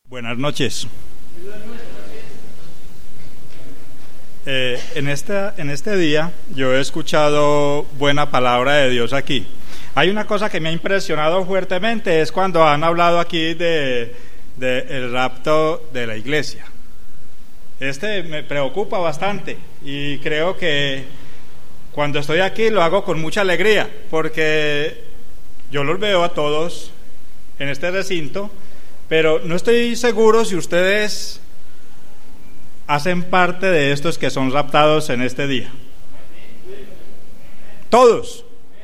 Buenas noches. En este día yo he escuchado buena palabra de Dios aquí. Hay una cosa que me ha impresionado fuertemente, es cuando han hablado aquí de el rapto de la iglesia. Me preocupa bastante y creo que cuando estoy aquí lo hago con mucha alegría, porque yo los veo a todos en este recinto, pero no estoy seguro si ustedes hacen parte de estos que son raptados en este día. ¿Todos?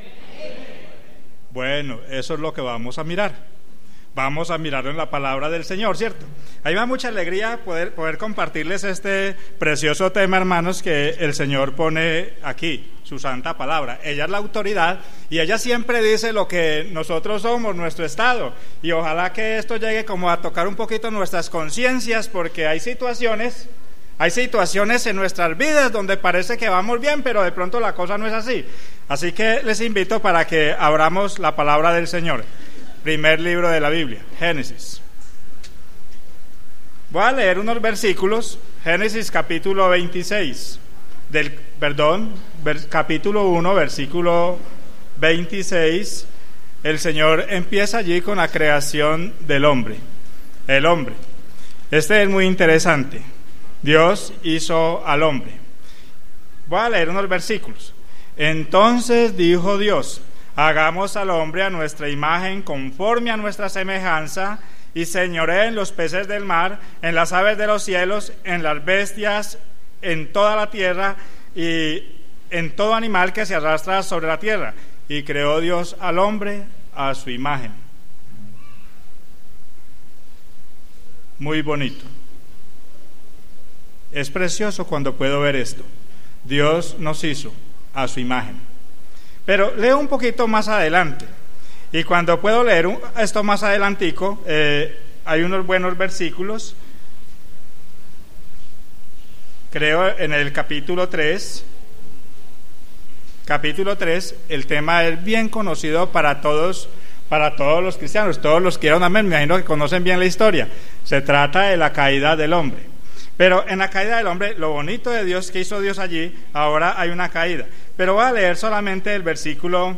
Bueno, eso es lo que vamos a mirar. Vamos a mirarlo en la palabra del Señor, ¿cierto? A mí me da mucha alegría poder compartirles este precioso tema, hermanos, que el Señor pone aquí, su santa palabra. Ella es la autoridad y ella siempre dice lo que nosotros somos, nuestro estado. Y ojalá que esto llegue como a tocar un poquito nuestras conciencias, porque hay situaciones en nuestras vidas donde parece que vamos bien, pero de pronto la cosa no es así. Así que les invito para que abramos la palabra del Señor. Primer libro de la Biblia, Génesis. Voy a leer unos versículos. Génesis capítulo 26, capítulo 1, versículo 26. El Señor empieza allí con la creación del hombre. El hombre. Este es muy interesante. Dios hizo al hombre. Voy a leer unos versículos. Entonces dijo Dios: hagamos al hombre a nuestra imagen, conforme a nuestra semejanza, y señoree en los peces del mar, en las aves de los cielos, en las bestias, en toda la tierra, y en todo animal que se arrastra sobre la tierra. Y creó Dios al hombre a su imagen. Muy bonito. Es precioso cuando puedo ver esto. Dios nos hizo a su imagen. Pero leo un poquito más adelante, y cuando puedo leer esto más adelantico, hay unos buenos versículos. Creo en el capítulo 3, el tema es bien conocido para todos los cristianos, todos los que eran amén, me imagino que conocen bien la historia. Se trata de la caída del hombre. Pero en la caída del hombre, lo bonito de Dios que hizo Dios allí, ahora hay una caída. Pero voy a leer solamente el versículo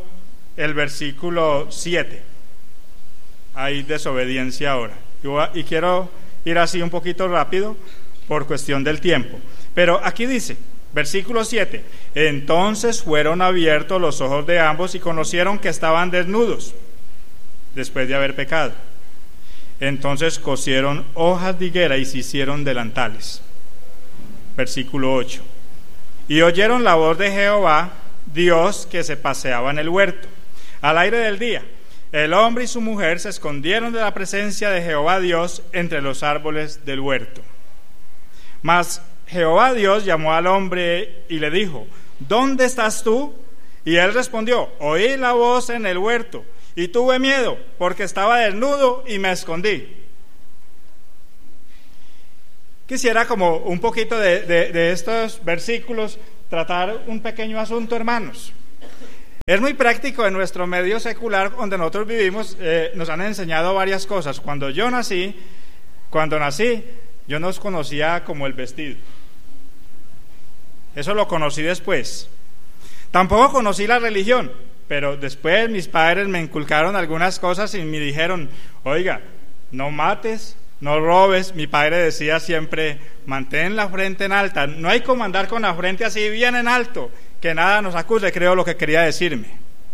7. Hay desobediencia ahora. Y quiero ir así un poquito rápido por cuestión del tiempo. Pero aquí dice, versículo 7. Entonces fueron abiertos los ojos de ambos y conocieron que estaban desnudos después de haber pecado. Entonces cosieron hojas de higuera y se hicieron delantales. Versículo 8. Y oyeron la voz de Jehová, Dios, que se paseaba en el huerto al aire del día. El hombre y su mujer se escondieron de la presencia de Jehová Dios entre los árboles del huerto. Mas Jehová Dios llamó al hombre y le dijo: ¿dónde estás tú? Y él respondió: oí la voz en el huerto, y tuve miedo, porque estaba desnudo y me escondí. Quisiera como un poquito de estos versículos tratar un pequeño asunto, hermanos. Es muy práctico en nuestro medio secular donde nosotros vivimos, nos han enseñado varias cosas. Cuando nací, yo no conocía como el vestido. Eso lo conocí después. Tampoco conocí la religión. Pero después mis padres me inculcaron algunas cosas y me dijeron: oiga, no mates, no robes. Mi padre decía siempre: mantén la frente en alta. No hay como andar con la frente así bien en alto, que nada nos acuse, creo lo que quería decirme.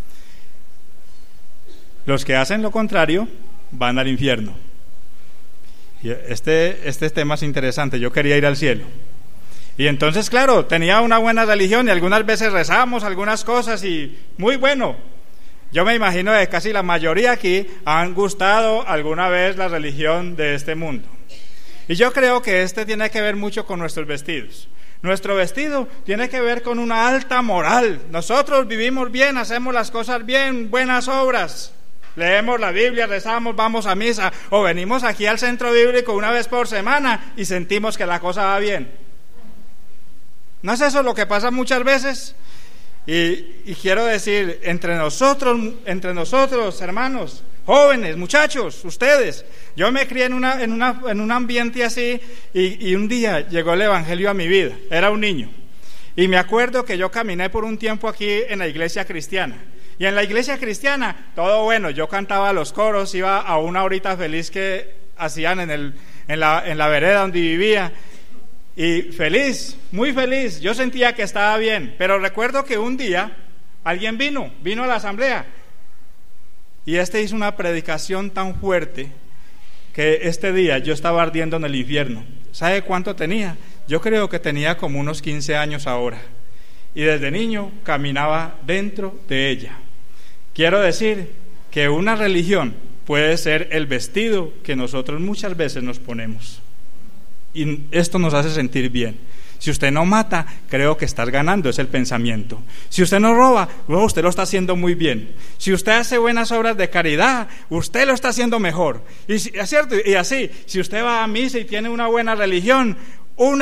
Los que hacen lo contrario van al infierno. Y este tema es interesante. Yo quería ir al cielo. Y entonces, claro, tenía una buena religión y algunas veces rezamos algunas cosas y muy bueno. Yo me imagino que casi la mayoría aquí han gustado alguna vez la religión de este mundo. Y yo creo que tiene que ver mucho con nuestros vestidos. Nuestro vestido tiene que ver con una alta moral. Nosotros vivimos bien, hacemos las cosas bien, buenas obras. Leemos la Biblia, rezamos, vamos a misa o venimos aquí al centro bíblico una vez por semana y sentimos que la cosa va bien. ¿No es eso lo que pasa muchas veces? Y quiero decir, entre nosotros, hermanos, jóvenes, muchachos, ustedes, yo me crié en un ambiente así, y un día llegó el evangelio a mi vida, era un niño, y me acuerdo que yo caminé por un tiempo aquí en la iglesia cristiana, y en la iglesia cristiana, todo bueno, yo cantaba los coros, iba a una horita feliz que hacían en la vereda donde vivía, y feliz, muy feliz, yo sentía que estaba bien, pero recuerdo que un día alguien vino a la asamblea, y hizo una predicación tan fuerte que este día yo estaba ardiendo en el infierno. ¿Sabe cuánto tenía? Yo creo que tenía como unos 15 años ahora, y desde niño caminaba dentro de ella. Quiero decir que una religión puede ser el vestido que nosotros muchas veces nos ponemos, y esto nos hace sentir bien. Si usted no mata, creo que estás ganando, es el pensamiento. Si usted no roba, bueno, usted lo está haciendo muy bien. Si usted hace buenas obras de caridad, usted lo está haciendo mejor. Y es cierto, y así, si usted va a misa y tiene una buena religión, un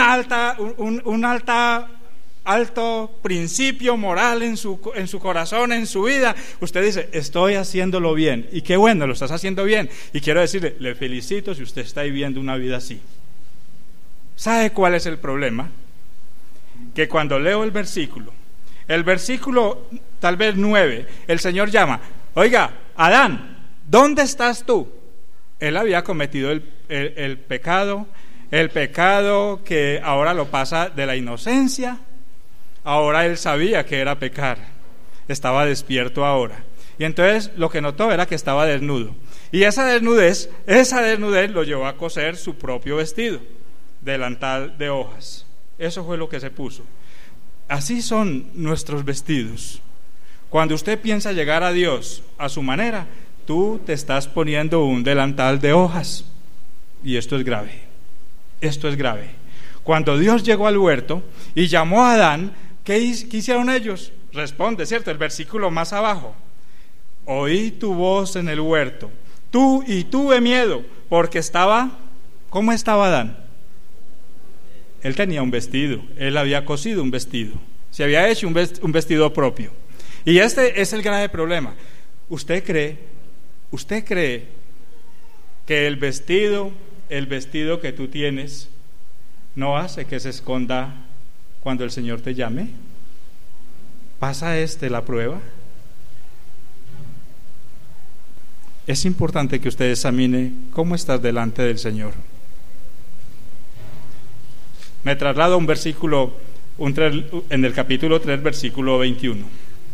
alto principio moral en su corazón, en su vida, usted dice, estoy haciéndolo bien. Y qué bueno, lo estás haciendo bien. Y quiero decirle, le felicito si usted está viviendo una vida así. ¿Sabe cuál es el problema? Que cuando leo el versículo tal vez 9, el Señor llama, oiga, Adán, ¿dónde estás tú? Él había cometido el pecado que ahora lo pasa de la inocencia, ahora él sabía que era pecar, estaba despierto ahora, y entonces lo que notó era que estaba desnudo, y esa desnudez lo llevó a coser su propio vestido, delantal de hojas. Eso fue lo que se puso. Así son nuestros vestidos. Cuando usted piensa llegar a Dios a su manera, tú te estás poniendo un delantal de hojas, y esto es grave. Esto es grave. Cuando Dios llegó al huerto y llamó a Adán, ¿qué hicieron ellos? Responde, ¿cierto? El versículo más abajo. Oí tu voz en el huerto, y tuve miedo, porque estaba, ¿cómo estaba Adán? Él tenía un vestido, él había cosido un vestido, se había hecho un vestido propio. Y este es el grave problema. ¿Usted cree que el vestido que tú tienes no hace que se esconda cuando el Señor te llame? ¿Pasa la prueba? Es importante que usted examine cómo estás delante del Señor. Me traslado a un versículo, en el capítulo 3, versículo 21.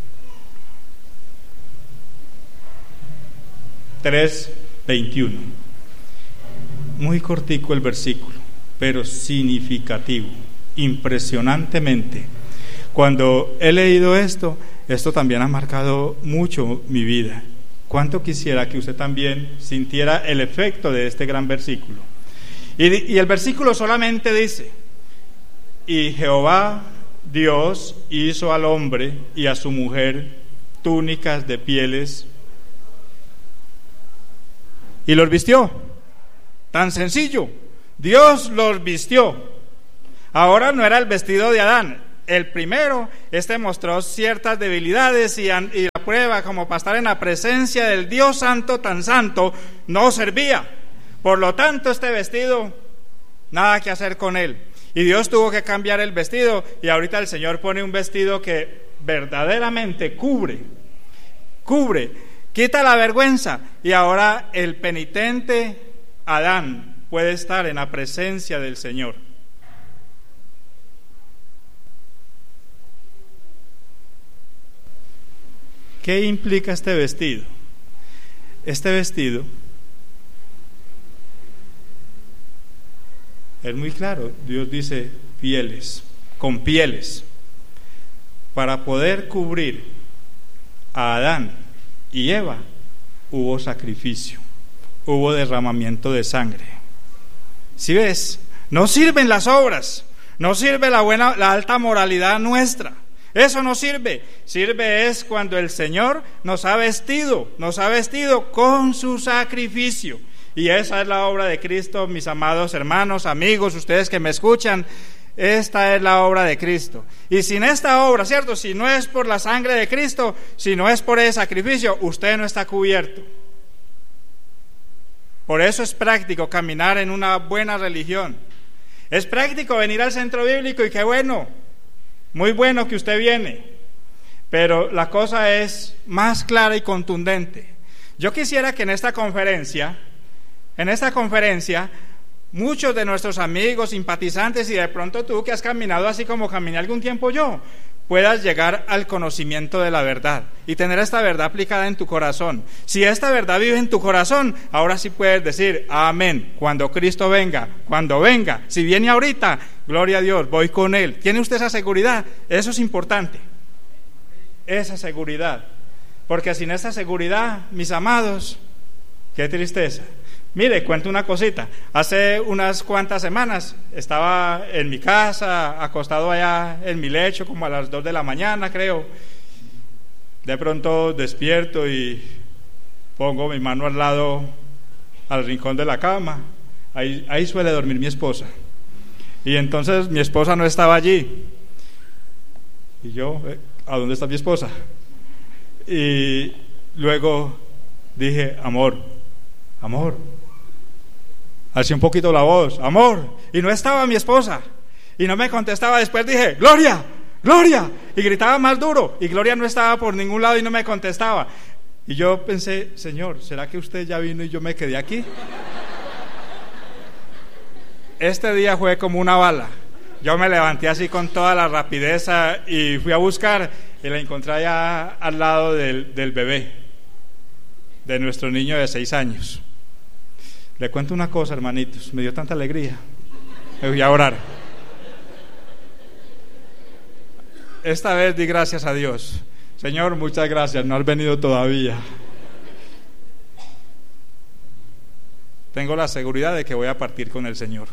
3:21. Muy cortico el versículo, pero significativo, impresionantemente. Cuando he leído esto también ha marcado mucho mi vida. ¿Cuánto quisiera que usted también sintiera el efecto de este gran versículo? Y el versículo solamente dice: y Jehová Dios hizo al hombre y a su mujer túnicas de pieles y los vistió. Tan sencillo, Dios los vistió. Ahora no era el vestido de Adán. El primero, mostró ciertas debilidades y la prueba, como para estar en la presencia del Dios santo, tan santo, no servía. Por lo tanto, este vestido, nada que hacer con él. Y Dios tuvo que cambiar el vestido, y ahorita el Señor pone un vestido que verdaderamente cubre, quita la vergüenza, y ahora el penitente Adán puede estar en la presencia del Señor. ¿Qué implica este vestido? Este vestido es muy claro. Dios dice pieles, con pieles. Para poder cubrir a Adán y Eva hubo sacrificio, hubo derramamiento de sangre. ¿Sí ves? No sirven las obras, no sirve la alta moralidad nuestra. Eso no sirve. Sirve es cuando el Señor nos ha vestido con su sacrificio. Y esa es la obra de Cristo, mis amados hermanos, amigos, ustedes que me escuchan. esta es la obra de Cristo. Y sin esta obra, ¿cierto? Si no es por la sangre de Cristo, si no es por ese sacrificio, usted no está cubierto. Por eso es práctico caminar en una buena religión. Es práctico venir al centro bíblico y qué bueno, muy bueno que usted viene. Pero la cosa es más clara y contundente. Yo quisiera que en esta conferencia, muchos de nuestros amigos, simpatizantes y de pronto tú que has caminado así como caminé algún tiempo yo, puedas llegar al conocimiento de la verdad y tener esta verdad aplicada en tu corazón. Si esta verdad vive en tu corazón, ahora sí puedes decir amén, cuando Cristo venga, cuando venga, si viene ahorita, gloria a Dios, voy con Él. ¿Tiene usted esa seguridad? Eso es importante, esa seguridad, porque sin esa seguridad, mis amados, qué tristeza. Mire, cuento una cosita. Hace unas cuantas semanas estaba en mi casa, acostado allá en mi lecho, como a las 2 de la mañana, creo. De pronto despierto y pongo mi mano al lado, al rincón de la cama. Ahí suele dormir mi esposa. Y entonces mi esposa no estaba allí. Y yo, ¿a dónde está mi esposa? Y luego dije, amor. Alcé un poquito la voz, amor, y no estaba mi esposa, y no me contestaba. Después dije, Gloria, y gritaba más duro, y Gloria no estaba por ningún lado y no me contestaba. Y yo pensé, Señor, ¿será que usted ya vino y yo me quedé aquí? Este día fue como una bala. Yo me levanté así con toda la rapidez y fui a buscar, y la encontré allá al lado del bebé, de nuestro niño de 6 años. Le cuento una cosa, hermanitos, me dio tanta alegría. Me voy a orar. Esta vez di gracias a Dios. Señor, muchas gracias, no has venido todavía. Tengo la seguridad de que voy a partir con el Señor.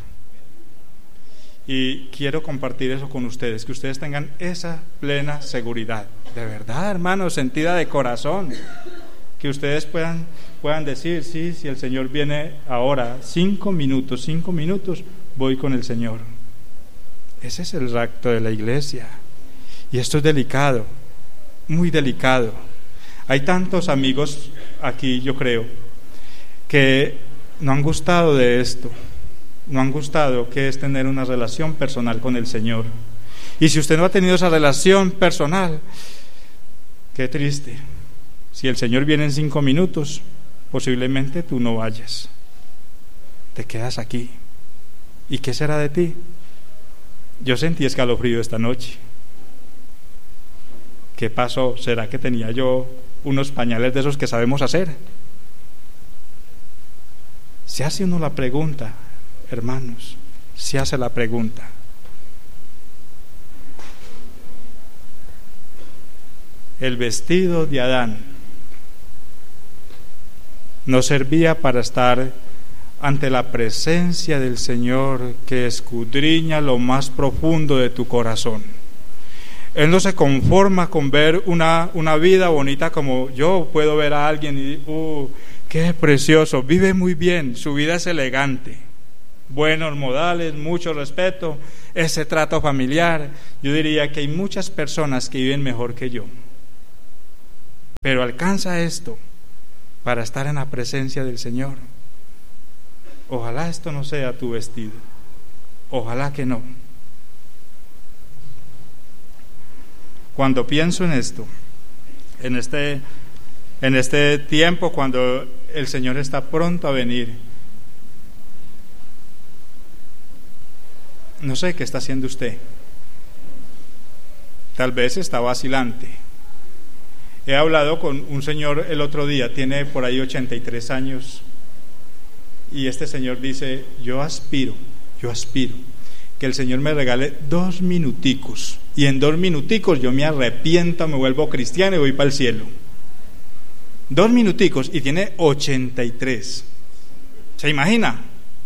Y quiero compartir eso con ustedes, que ustedes tengan esa plena seguridad. De verdad, hermanos, sentida de corazón. Que ustedes puedan decir, sí, si el Señor viene ahora, 5 minutos, voy con el Señor. Ese es el rapto de la iglesia. Y esto es delicado, muy delicado. Hay tantos amigos aquí, yo creo, que no han gustado de esto, no han gustado que es tener una relación personal con el Señor. Y si usted no ha tenido esa relación personal, qué triste. Si el Señor viene en 5 minutos, posiblemente tú no vayas. Te quedas aquí. ¿Y qué será de ti? Yo sentí escalofrío esta noche. ¿Qué pasó? ¿Será que tenía yo unos pañales de esos que sabemos hacer? Se hace uno la pregunta, hermanos, se hace la pregunta. El vestido de Adán no servía para estar ante la presencia del Señor que escudriña lo más profundo de tu corazón. Él no se conforma con ver una vida bonita como yo puedo ver a alguien y qué precioso, vive muy bien, su vida es elegante, buenos modales, mucho respeto, ese trato familiar. Yo diría que hay muchas personas que viven mejor que yo, pero alcanza esto para estar en la presencia del Señor. Ojalá esto no sea tu vestido, ojalá que no. Cuando pienso en esto, en este tiempo, cuando el Señor está pronto a venir, no sé qué está haciendo usted. Tal vez está vacilante. He hablado con un señor el otro día, tiene por ahí 83 años, y este señor dice, yo aspiro que el Señor me regale 2 minuticos, y en 2 minuticos yo me arrepiento, me vuelvo cristiano y voy para el cielo. 2 minuticos, y tiene 83. ¿Se imagina?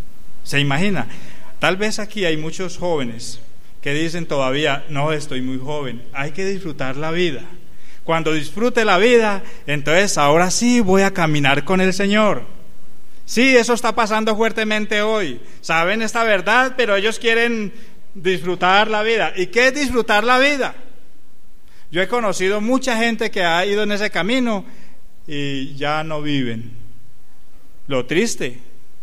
Tal vez aquí hay muchos jóvenes que dicen todavía, no, estoy muy joven. Hay que disfrutar la vida. Cuando disfrute la vida, entonces ahora sí voy a caminar con el Señor. Sí, eso está pasando fuertemente hoy. Saben esta verdad, pero ellos quieren disfrutar la vida. ¿Y qué es disfrutar la vida? Yo he conocido mucha gente que ha ido en ese camino y ya no viven. Lo triste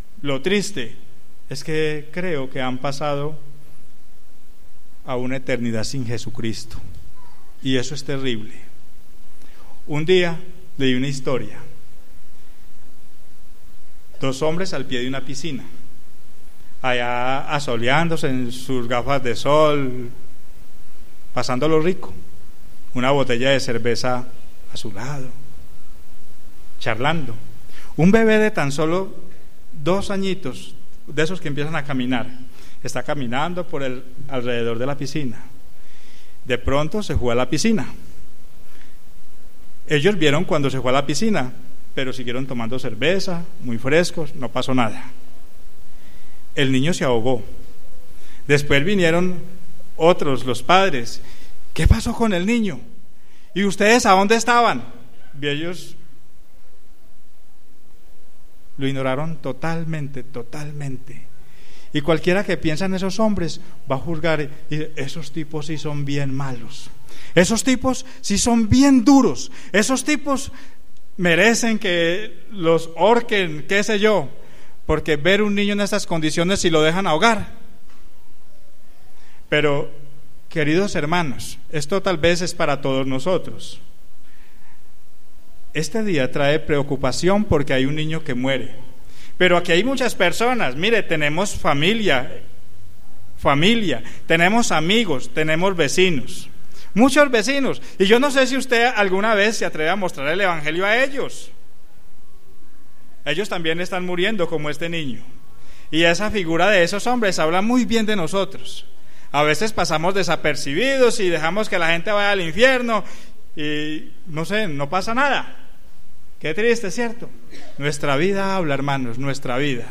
es que creo que han pasado a una eternidad sin Jesucristo, y eso es terrible. Un día leí una historia: 2 hombres al pie de una piscina, allá asoleándose en sus gafas de sol, pasándolo rico, una botella de cerveza a su lado, charlando. Un bebé de tan solo 2 añitos, de esos que empiezan a caminar, está caminando por el alrededor de la piscina. De pronto se fue a la piscina. Ellos vieron cuando se fue a la piscina, pero siguieron tomando cerveza, muy frescos, no pasó nada. El niño se ahogó. Después vinieron otros, los padres. ¿Qué pasó con el niño? ¿Y ustedes a dónde estaban? Y ellos lo ignoraron totalmente. Y cualquiera que piensa en esos hombres va a juzgar y dice: esos tipos sí son bien malos, esos tipos sí son bien duros, esos tipos merecen que los ahorquen, qué sé yo, porque ver un niño en estas condiciones y lo dejan ahogar. Pero, queridos hermanos, esto tal vez es para todos nosotros. Este día trae preocupación porque hay un niño que muere. Pero aquí hay muchas personas. Mire, tenemos familia, tenemos amigos, tenemos vecinos, muchos vecinos. Y yo no sé si usted alguna vez se atreve a mostrar el evangelio a ellos. Ellos también están muriendo como este niño. Y esa figura de esos hombres habla muy bien de nosotros. A veces pasamos desapercibidos y dejamos que la gente vaya al infierno y no sé, no pasa nada. Qué triste, ¿cierto? Nuestra vida habla, hermanos, nuestra vida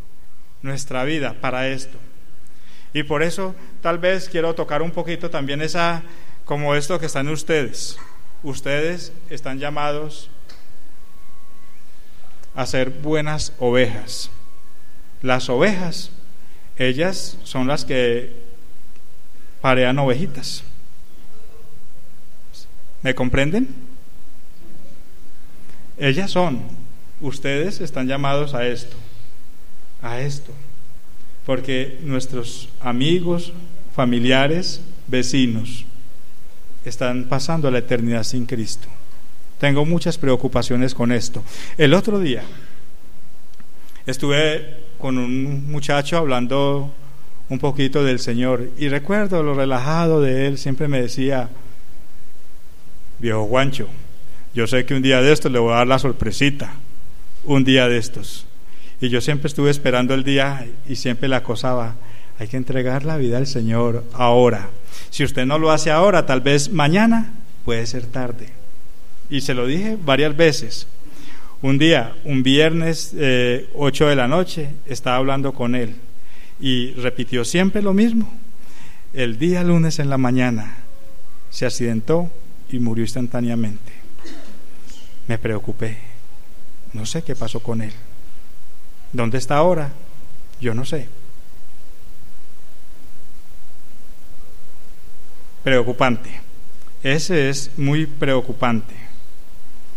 para esto. Y por eso tal vez quiero tocar un poquito también como esto que están ustedes. Ustedes están llamados a ser buenas ovejas. Las ovejas, ellas son las que parean ovejitas. ¿Me comprenden? Ellas son. Ustedes están llamados a esto, porque nuestros amigos, familiares, vecinos están pasando a la eternidad sin Cristo. Tengo muchas preocupaciones con esto. El otro día estuve con un muchacho hablando un poquito del Señor y recuerdo lo relajado de él. Siempre me decía: viejo Juancho, yo sé que un día de estos le voy a dar la sorpresita, un día de estos. Y yo siempre estuve esperando el día y siempre le acosaba: hay que entregar la vida al Señor ahora. Si usted no lo hace ahora, tal vez mañana puede ser tarde. Y se lo dije varias veces. Un día, un viernes 8 de la noche, estaba hablando con él y repitió siempre lo mismo. El día lunes en la mañana se accidentó y murió instantáneamente. Me preocupé, no sé qué pasó con él. ¿Dónde está ahora? Yo no sé. Preocupante. Ese es muy preocupante.